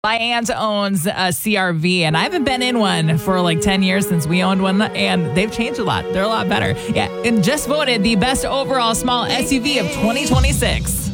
My aunt owns a CRV, and I haven't been in one for like 10 years since we owned one, and they've changed a lot. They're a lot better. Yeah, and just voted the best overall small SUV of 2026.